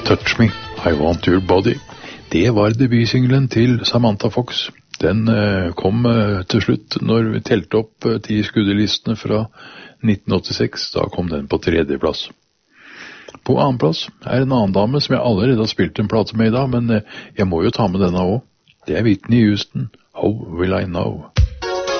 Touch Me, I Want Your Body. Det var debutsinglen til Samantha Fox. Den kom til slutt når vi telte opp 10 skuddelistene fra 1986. Da kom den på 3. plass. På 2. plass en annen dame som jeg allerede har spilt en plate med i dag, men jeg må jo ta med denne også. Det Whitney Houston, How Will I Know?